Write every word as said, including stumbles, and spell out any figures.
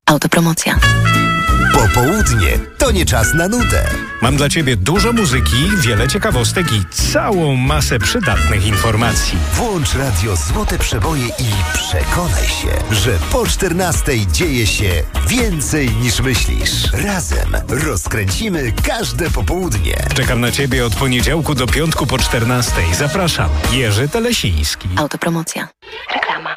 Autopromocja. Popołudnie to nie czas na nudę. Mam dla Ciebie dużo muzyki, wiele ciekawostek i całą masę przydatnych informacji. Włącz radio Złote Przeboje i przekonaj się, że po czternastej dzieje się więcej niż myślisz. Razem rozkręcimy każde popołudnie. Czekam na Ciebie od poniedziałku do piątku po czternastej. Zapraszam, Jerzy Telesiński. Autopromocja. Reklama.